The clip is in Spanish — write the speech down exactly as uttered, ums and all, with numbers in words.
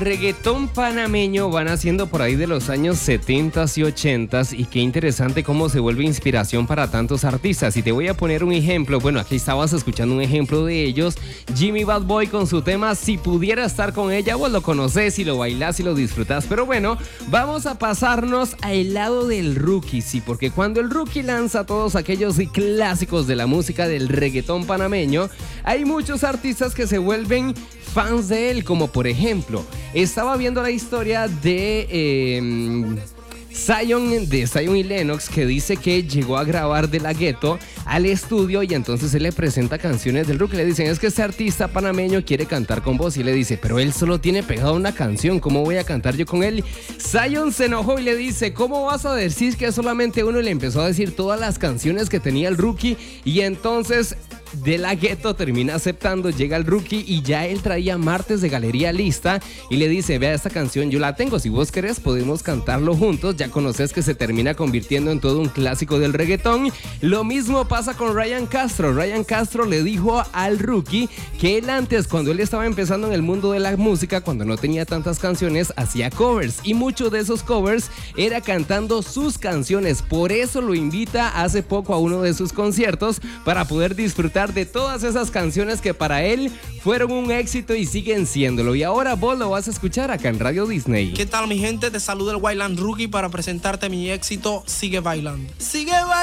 Reggaetón panameño van haciendo por ahí de los años setentas y ochentas y qué interesante cómo se vuelve inspiración para tantos artistas. Y te voy a poner un ejemplo, bueno, aquí estabas escuchando un ejemplo de ellos, Jimmy Bad Boy con su tema Si pudiera estar con ella, vos lo conocés y lo bailás y lo disfrutás. Pero bueno, vamos a pasarnos al lado del Rookie, sí, porque cuando el Rookie lanza todos aquellos clásicos de la música del reggaetón panameño, hay muchos artistas que se vuelven fans de él, como por ejemplo, estaba viendo la historia de eh, Zion, de Zion y Lennox, que dice que llegó a grabar De La Ghetto al estudio y entonces él le presenta canciones del Rookie. Le dicen, es que este artista panameño quiere cantar con vos, y le dice, pero él solo tiene pegada una canción, ¿cómo voy a cantar yo con él? Zion se enojó y le dice, ¿cómo vas a decir que es solamente uno? Y le empezó a decir todas las canciones que tenía el Rookie, y entonces De La Ghetto termina aceptando, llega el Rookie y ya él traía Martes de Galería lista y le dice, vea, esta canción yo la tengo, si vos querés podemos cantarlo juntos. Ya conoces que se termina convirtiendo en todo un clásico del reggaetón. Lo mismo pasa con Ryan Castro. Ryan Castro le dijo al Rookie que él antes, cuando él estaba empezando en el mundo de la música, cuando no tenía tantas canciones, hacía covers, y muchos de esos covers era cantando sus canciones. Por eso lo invita hace poco a uno de sus conciertos, para poder disfrutar de todas esas canciones que para él fueron un éxito y siguen siéndolo. Y ahora vos lo vas a escuchar acá en Radio Disney. ¿Qué tal, mi gente? Te saluda el Wildland Rookie para presentarte mi éxito Sigue Bailando. Sigue bailando.